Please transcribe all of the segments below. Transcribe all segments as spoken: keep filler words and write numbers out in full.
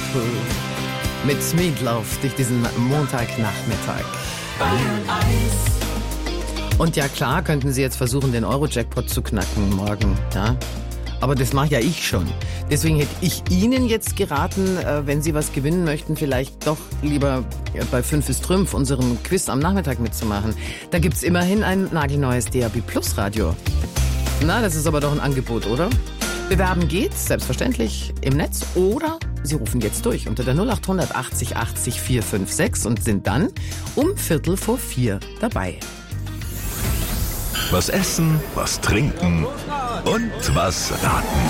Foolproof. Mit Meatloaf durch diesen Montagnachmittag. Und ja klar, könnten Sie jetzt versuchen, den Euro-Jackpot zu knacken morgen, ja? Aber das mache ja ich schon. Deswegen hätte ich Ihnen jetzt geraten, wenn Sie was gewinnen möchten, vielleicht doch lieber bei fünf ist Trümpf, unserem Quiz am Nachmittag mitzumachen. Da gibt's immerhin ein nagelneues D A B Plus Radio. Na, das ist aber doch ein Angebot, oder? Bewerben geht's, selbstverständlich, im Netz oder Sie rufen jetzt durch unter der null acht hundert achtzig achtzig vier fünf sechs und sind dann um Viertel vor vier dabei. Was essen, was trinken und was raten.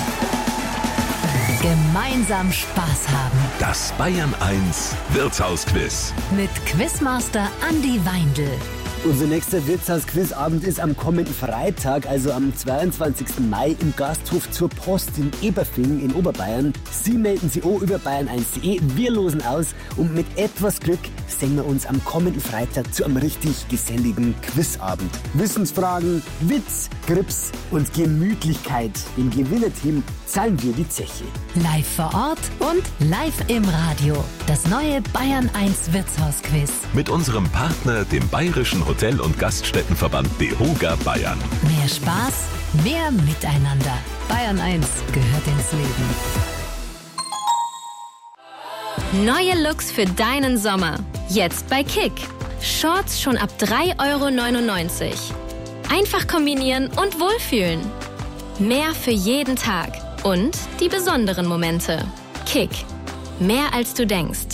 Gemeinsam Spaß haben. Das Bayern eins Wirtshausquiz. Mit Quizmaster Andi Weindl. Unser nächster Wirtshaus-Quizabend ist am kommenden Freitag, also am zweiundzwanzigsten Mai im Gasthof zur Post in Eberfingen in Oberbayern. Sie melden sich auch über bayern eins punkt de, wir losen aus und mit etwas Glück sehen wir uns am kommenden Freitag zu einem richtig geselligen Quizabend. Wissensfragen, Witz, Grips und Gemütlichkeit. Dem Gewinnerteam zahlen wir die Zeche. Live vor Ort und live im Radio. Das neue Bayern eins Wirtshausquiz. Mit unserem Partner, dem Bayerischen Hotel- und Gaststättenverband DEHOGA Bayern. Mehr Spaß, mehr Miteinander. Bayern eins gehört ins Leben. Neue Looks für deinen Sommer. Jetzt bei Kick. Shorts schon ab drei Euro neunundneunzig. Einfach kombinieren und wohlfühlen. Mehr für jeden Tag. Und die besonderen Momente. Kick. Mehr als du denkst.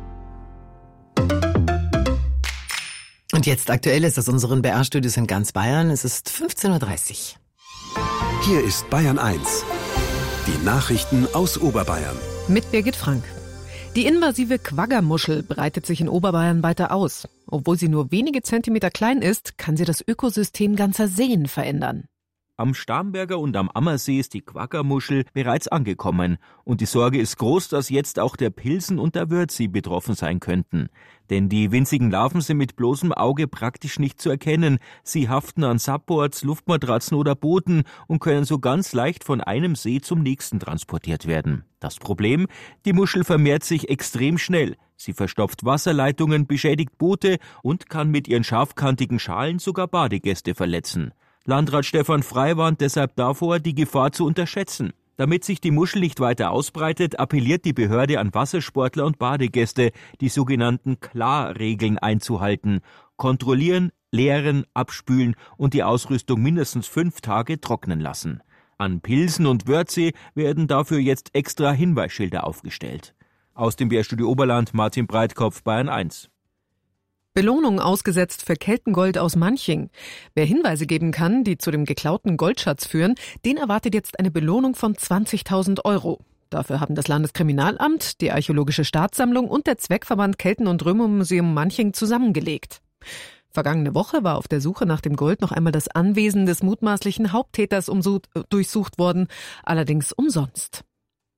Und jetzt aktuell ist aus unseren B R-Studios in ganz Bayern. Es ist fünfzehn Uhr dreißig. Hier ist Bayern eins. Die Nachrichten aus Oberbayern. Mit Birgit Frank. Die invasive Quaggermuschel breitet sich in Oberbayern weiter aus. Obwohl sie nur wenige Zentimeter klein ist, kann sie das Ökosystem ganzer Seen verändern. Am Starnberger und am Ammersee ist die Quaggermuschel bereits angekommen. Und die Sorge ist groß, dass jetzt auch der Pilsen und der Wörthsee betroffen sein könnten. Denn die winzigen Larven sind mit bloßem Auge praktisch nicht zu erkennen. Sie haften an Supports, Luftmatratzen oder Booten und können so ganz leicht von einem See zum nächsten transportiert werden. Das Problem? Die Muschel vermehrt sich extrem schnell. Sie verstopft Wasserleitungen, beschädigt Boote und kann mit ihren scharfkantigen Schalen sogar Badegäste verletzen. Landrat Stefan Frey warnt deshalb davor, die Gefahr zu unterschätzen. Damit sich die Muschel nicht weiter ausbreitet, appelliert die Behörde an Wassersportler und Badegäste, die sogenannten Klarregeln einzuhalten. Kontrollieren, leeren, abspülen und die Ausrüstung mindestens fünf Tage trocknen lassen. An Pilsen und Wörthsee werden dafür jetzt extra Hinweisschilder aufgestellt. Aus dem B R-Studio Oberland, Martin Breitkopf, Bayern eins. Belohnung ausgesetzt für Keltengold aus Manching. Wer Hinweise geben kann, die zu dem geklauten Goldschatz führen, den erwartet jetzt eine Belohnung von zwanzigtausend Euro. Dafür haben das Landeskriminalamt, die Archäologische Staatssammlung und der Zweckverband Kelten- und Römermuseum Manching zusammengelegt. Vergangene Woche war auf der Suche nach dem Gold noch einmal das Anwesen des mutmaßlichen Haupttäters umsucht, durchsucht worden, allerdings umsonst.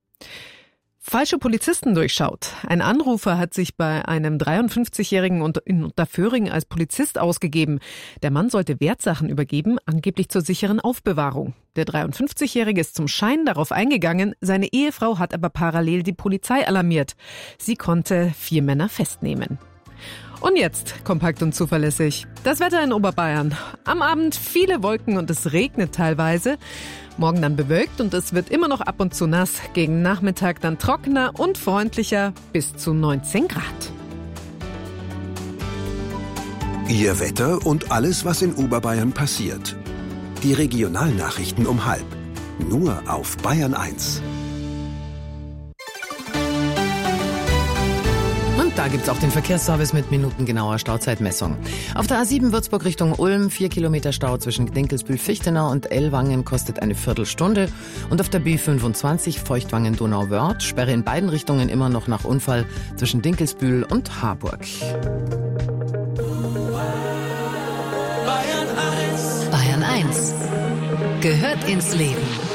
Falsche Polizisten durchschaut. Ein Anrufer hat sich bei einem dreiundfünfzigjährigen in Unterföhring als Polizist ausgegeben. Der Mann sollte Wertsachen übergeben, angeblich zur sicheren Aufbewahrung. Der dreiundfünfzigjährige ist zum Schein darauf eingegangen, seine Ehefrau hat aber parallel die Polizei alarmiert. Sie konnte vier Männer festnehmen. Und jetzt, kompakt und zuverlässig, das Wetter in Oberbayern. Am Abend viele Wolken und es regnet teilweise. Morgen dann bewölkt und es wird immer noch ab und zu nass. Gegen Nachmittag dann trockener und freundlicher bis zu neunzehn Grad. Ihr Wetter und alles, was in Oberbayern passiert. Die Regionalnachrichten um halb. Nur auf Bayern eins. Und da gibt's auch den Verkehrsservice mit minutengenauer Stauzeitmessung. Auf der A sieben Würzburg Richtung Ulm, vier Kilometer Stau zwischen Dinkelsbühl-Fichtenau und Ellwangen kostet eine Viertelstunde. Und auf der B fünfundzwanzig Feuchtwangen-Donauwörth, Sperre in beiden Richtungen immer noch nach Unfall zwischen Dinkelsbühl und Harburg. Bayern eins gehört ins Leben.